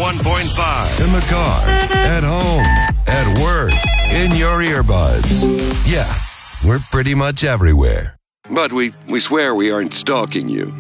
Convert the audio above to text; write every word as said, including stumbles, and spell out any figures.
one point five. In the car, at home, at work, in your earbuds. Yeah, we're pretty much everywhere. But we, we swear we aren't stalking you.